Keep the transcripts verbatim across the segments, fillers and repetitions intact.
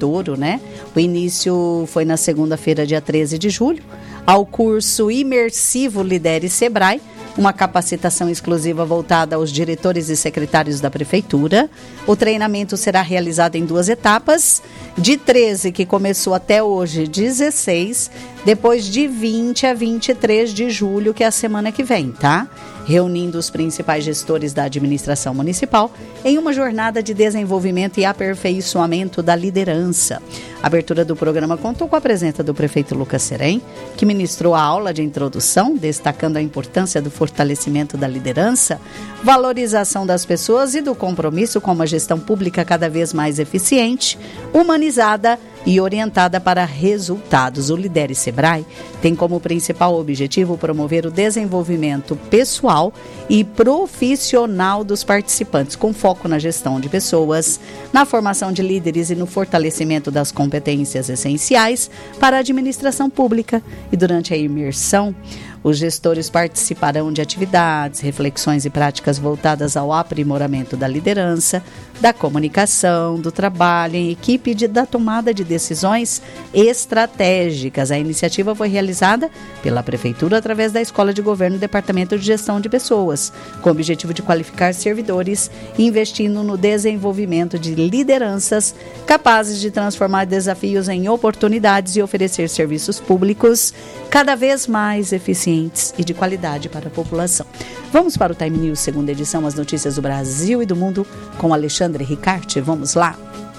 Bebedouro, né? O início foi na segunda-feira, dia treze de julho, ao curso imersivo Lidere Sebrae, uma capacitação exclusiva voltada aos diretores e secretários da Prefeitura. O treinamento será realizado em duas etapas, de treze, que começou até hoje, dezesseis, depois de vinte a vinte e três de julho, que é a semana que vem, tá? Reunindo os principais gestores da administração municipal em uma jornada de desenvolvimento e aperfeiçoamento da liderança. A abertura do programa contou com a presença do prefeito Lucas Serem, que ministrou a aula de introdução, destacando a importância do fortalecimento da liderança, valorização das pessoas e do compromisso com uma gestão pública cada vez mais eficiente, humanizada e orientada para resultados. O Lidere Sebrae tem como principal objetivo promover o desenvolvimento pessoal e profissional dos participantes, com foco na gestão de pessoas, na formação de líderes e no fortalecimento das competências essenciais para a administração pública. E durante a imersão, os gestores participarão de atividades, reflexões e práticas voltadas ao aprimoramento da liderança, da comunicação, do trabalho em equipe e de, da tomada de decisões estratégicas. A iniciativa foi realizada pela Prefeitura através da Escola de Governo e Departamento de Gestão de Pessoas, com o objetivo de qualificar servidores, investindo no desenvolvimento de lideranças capazes de transformar desafios em oportunidades e oferecer serviços públicos cada vez mais eficientes e de qualidade para a população. Vamos para o Time News, segunda edição, as notícias do Brasil e do mundo com Alexandre Ricarte. Vamos lá.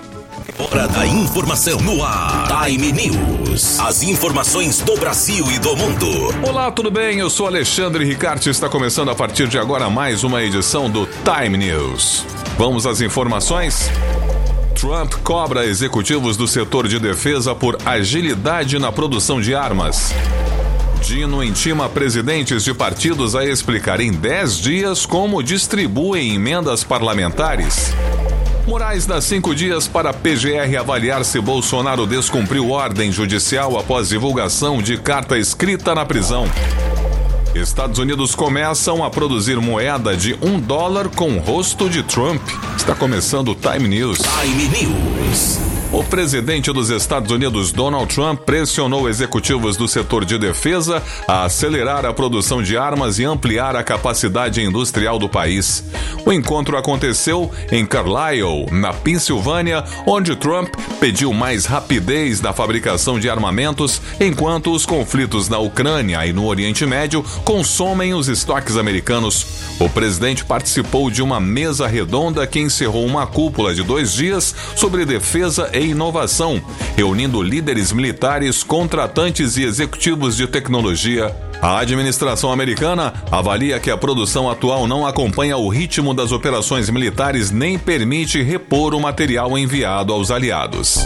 Hora da informação no ar. Time News. As informações do Brasil e do mundo. Olá, tudo bem? Eu sou Alexandre Ricarte. Está começando a partir de agora mais uma edição do Time News. Vamos às informações? Trump cobra executivos do setor de defesa por agilidade na produção de armas. Dino intima presidentes de partidos a explicar em dez dias como distribuem emendas parlamentares. Moraes dá cinco dias para a P G R avaliar se Bolsonaro descumpriu ordem judicial após divulgação de carta escrita na prisão. Estados Unidos começam a produzir moeda de um dólar com o rosto de Trump. Está começando o Time News. Time News. O presidente dos Estados Unidos, Donald Trump, pressionou executivos do setor de defesa a acelerar a produção de armas e ampliar a capacidade industrial do país. O encontro aconteceu em Carlisle, na Pensilvânia, onde Trump pediu mais rapidez na fabricação de armamentos, enquanto os conflitos na Ucrânia e no Oriente Médio consomem os estoques americanos. O presidente participou de uma mesa redonda que encerrou uma cúpula de dois dias sobre defesa e inovação, reunindo líderes militares, contratantes e executivos de tecnologia. A administração americana avalia que a produção atual não acompanha o ritmo das operações militares nem permite repor o material enviado aos aliados.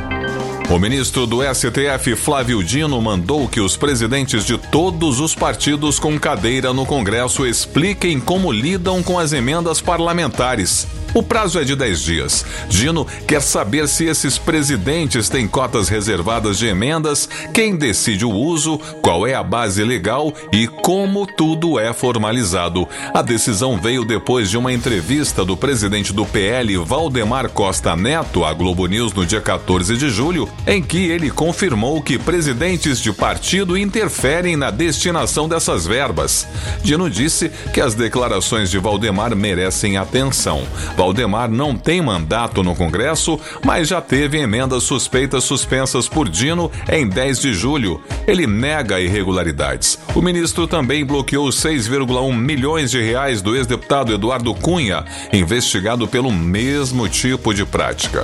O ministro do S T F, Flávio Dino, mandou que os presidentes de todos os partidos com cadeira no Congresso expliquem como lidam com as emendas parlamentares. O prazo é de dez dias. Dino quer saber se esses presidentes têm cotas reservadas de emendas, quem decide o uso, qual é a base legal e como tudo é formalizado. A decisão veio depois de uma entrevista do presidente do P L, Valdemar Costa Neto, à Globo News no dia quatorze de julho, em que ele confirmou que presidentes de partido interferem na destinação dessas verbas. Dino disse que as declarações de Valdemar merecem atenção. Valdemar não tem mandato no Congresso, mas já teve emendas suspeitas suspensas por Dino em dez de julho. Ele nega irregularidades. O ministro também bloqueou seis vírgula um milhões de reais do ex-deputado Eduardo Cunha, investigado pelo mesmo tipo de prática.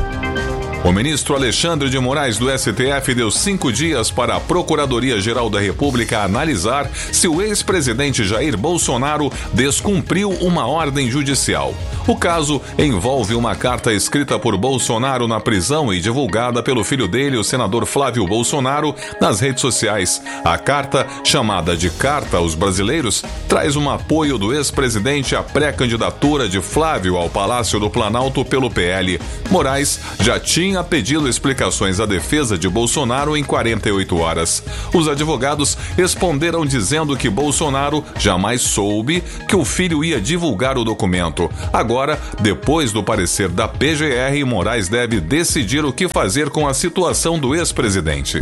O ministro Alexandre de Moraes do S T F deu cinco dias para a Procuradoria-Geral da República analisar se o ex-presidente Jair Bolsonaro descumpriu uma ordem judicial. O caso envolve uma carta escrita por Bolsonaro na prisão e divulgada pelo filho dele, o senador Flávio Bolsonaro, nas redes sociais. A carta, chamada de Carta aos Brasileiros, traz um apoio do ex-presidente à pré-candidatura de Flávio ao Palácio do Planalto pelo P L. Moraes já tinha tinha pedido explicações à defesa de Bolsonaro em quarenta e oito horas. Os advogados responderam dizendo que Bolsonaro jamais soube que o filho ia divulgar o documento. Agora, depois do parecer da P G R, Moraes deve decidir o que fazer com a situação do ex-presidente.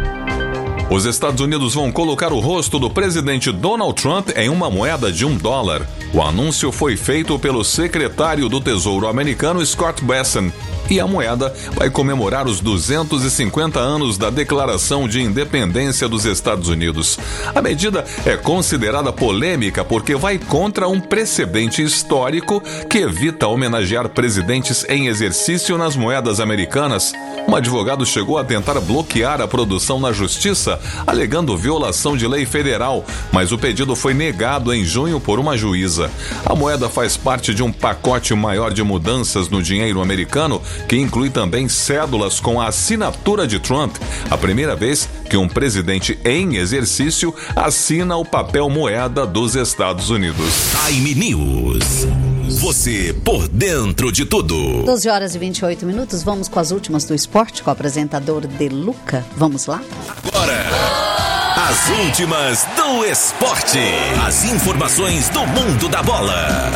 Os Estados Unidos vão colocar o rosto do presidente Donald Trump em uma moeda de um dólar. O anúncio foi feito pelo secretário do Tesouro americano Scott Bessent. E a moeda vai comemorar os duzentos e cinquenta anos da Declaração de Independência dos Estados Unidos. A medida é considerada polêmica porque vai contra um precedente histórico que evita homenagear presidentes em exercício nas moedas americanas. Um advogado chegou a tentar bloquear a produção na justiça, alegando violação de lei federal, mas o pedido foi negado em junho por uma juíza. A moeda faz parte de um pacote maior de mudanças no dinheiro americano, que inclui também cédulas com a assinatura de Trump, a primeira vez que um presidente em exercício assina o papel moeda dos Estados Unidos. Time News. Você por dentro de tudo. doze horas e vinte e oito minutos, vamos com as últimas do esporte com o apresentador Deluca. Vamos lá? Agora, as últimas do esporte. As informações do mundo da bola.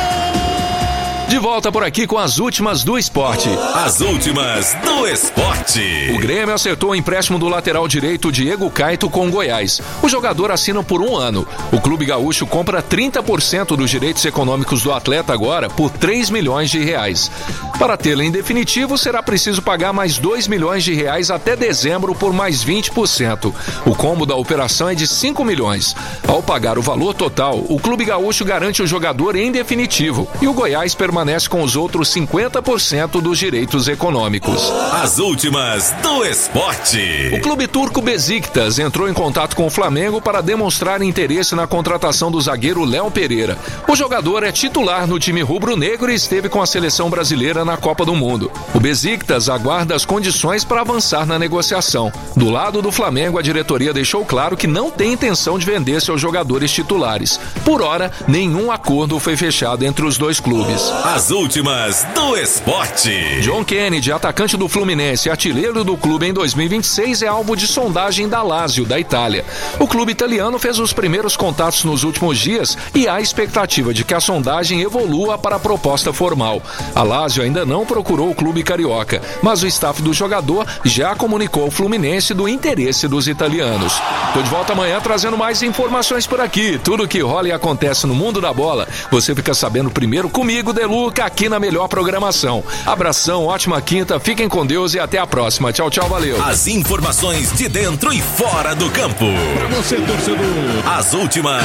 De volta por aqui com as últimas do esporte. As últimas do esporte. O Grêmio acertou o empréstimo do lateral direito Diego Caetto com Goiás. O jogador assina por um ano. O clube gaúcho compra trinta por cento dos direitos econômicos do atleta agora por três milhões de reais. Para tê-lo em definitivo, será preciso pagar mais dois milhões de reais até dezembro por mais vinte por cento. O combo da operação é de cinco milhões. Ao pagar o valor total, o clube gaúcho garante o jogador em definitivo e o Goiás permanece permanece com os outros cinquenta por cento dos direitos econômicos. As últimas do esporte. O clube turco Besiktas entrou em contato com o Flamengo para demonstrar interesse na contratação do zagueiro Léo Pereira. O jogador é titular no time rubro-negro e esteve com a seleção brasileira na Copa do Mundo. O Besiktas aguarda as condições para avançar na negociação. Do lado do Flamengo, a diretoria deixou claro que não tem intenção de vender seus jogadores titulares. Por hora, nenhum acordo foi fechado entre os dois clubes. As últimas do esporte. John Kennedy, atacante do Fluminense e artilheiro do clube em dois mil e vinte e seis, é alvo de sondagem da Lazio, da Itália. O clube italiano fez os primeiros contatos nos últimos dias e há expectativa de que a sondagem evolua para a proposta formal. A Lazio ainda não procurou o clube carioca, mas o staff do jogador já comunicou ao Fluminense do interesse dos italianos. Tô de volta amanhã trazendo mais informações por aqui. Tudo que rola e acontece no mundo da bola, você fica sabendo primeiro comigo, Deluca, aqui na melhor programação. Abração, ótima quinta, fiquem com Deus e até a próxima. Tchau, tchau, valeu. As informações de dentro e fora do campo. Pra você, torcedor. As últimas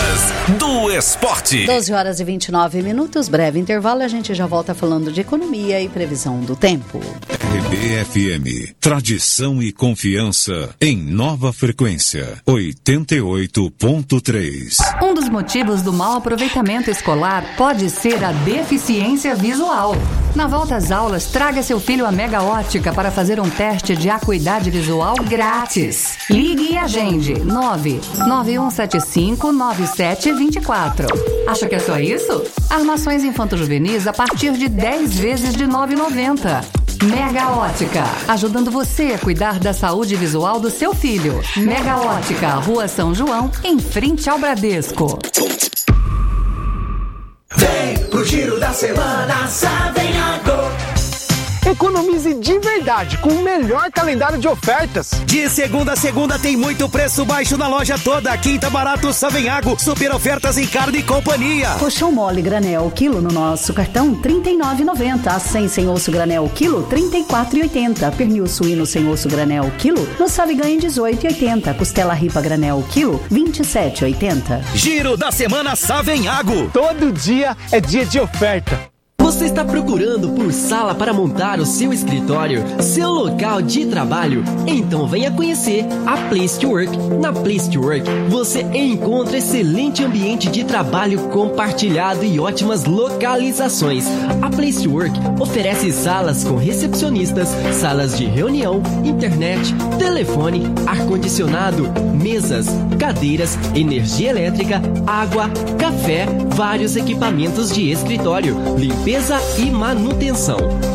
do esporte. doze horas e vinte e nove minutos, breve intervalo, a gente já volta falando de economia e previsão do tempo. R B F M, tradição e confiança em nova frequência, oitenta e oito ponto três. Um dos motivos do mau aproveitamento escolar pode ser a deficiência visual. Na volta às aulas, traga seu filho à Mega Ótica para fazer um teste de acuidade visual grátis. Ligue e agende nove nove um sete cinco nove sete dois quatro. Acha que é só isso? Armações infanto-juvenis a partir de dez vezes de nove reais e noventa centavos. Mega Ótica, ajudando você a cuidar da saúde visual do seu filho. Mega Ótica, Rua São João, em frente ao Bradesco. Vem pro Giro da Semana Savenhago. Economize de verdade com o melhor calendário de ofertas. De segunda a segunda tem muito preço baixo na loja toda. Quinta barato Savenhago, super ofertas em carne e companhia. Colchão mole granel quilo no nosso cartão trinta e nove reais e noventa centavos. cem sem osso granel quilo trinta e quatro reais e oitenta centavos. Pernil suíno sem osso granel quilo no Saviganha dezoito reais e oitenta centavos. Costela ripa granel quilo vinte e sete reais e oitenta centavos. Giro da Semana Savenhago. Todo dia é dia de oferta. Você está procurando por sala para montar o seu escritório, seu local de trabalho? Então venha conhecer a Place to Work. Na Place to Work, você encontra excelente ambiente de trabalho compartilhado e ótimas localizações. A Place to Work oferece salas com recepcionistas, salas de reunião, internet, telefone, ar-condicionado, mesas, cadeiras, energia elétrica, água, café, vários equipamentos de escritório, limpeza e manutenção. Tudo em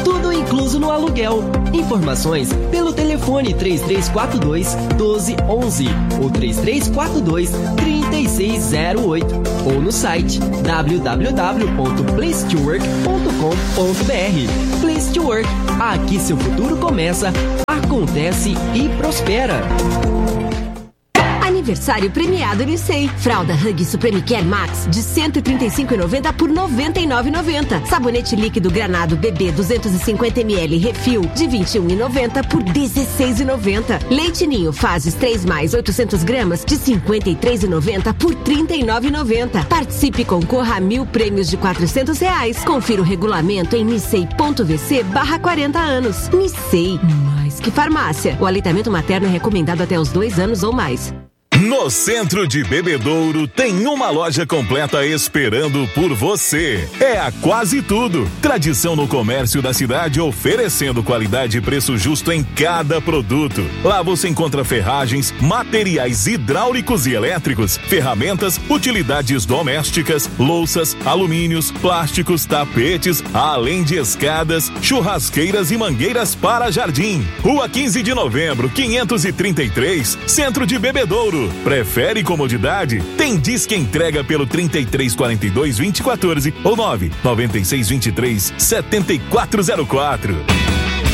incluso no aluguel. Informações pelo telefone três três quatro dois, um dois um um ou três três quatro dois, três seis zero oito ou no site w w w ponto place to work ponto com ponto b r. Place to Work, aqui seu futuro começa, acontece e prospera. Aniversário premiado Nicei. Fralda Hug Supreme Care Max de cento e trinta e cinco reais e noventa centavos por noventa e nove reais e noventa centavos. Sabonete líquido Granado Bebê duzentos e cinquenta mililitros refil de vinte e um reais e noventa centavos por dezesseis reais e noventa centavos. Leite Ninho Fases três mais oitocentas gramas de cinquenta e três reais e noventa centavos por trinta e nove reais e noventa centavos. Participe e concorra a mil prêmios de quatrocentos reais. Confira o regulamento em nicei ponto v c barra quarenta anos. Nicei, mais que farmácia. O aleitamento materno é recomendado até os dois anos ou mais. No centro de Bebedouro tem uma loja completa esperando por você. É a Quase Tudo. Tradição no comércio da cidade, oferecendo qualidade e preço justo em cada produto. Lá você encontra ferragens, materiais hidráulicos e elétricos, ferramentas, utilidades domésticas, louças, alumínios, plásticos, tapetes, além de escadas, churrasqueiras e mangueiras para jardim. Rua quinze de novembro, quinhentos e trinta e três, Centro de Bebedouro. Prefere comodidade? Tem Disque Entrega pelo trinta e três quarenta e dois, vinte e quatorze ou nove nove seis dois três, sete quatro zero quatro.